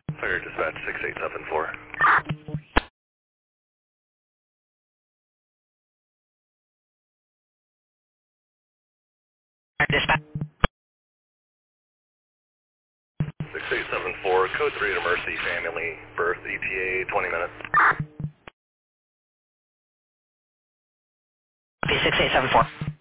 Fire dispatch 6874. Dispatch. 6874, code 3 to Mercy Family, birth ETA 20 minutes. Okay, 6874.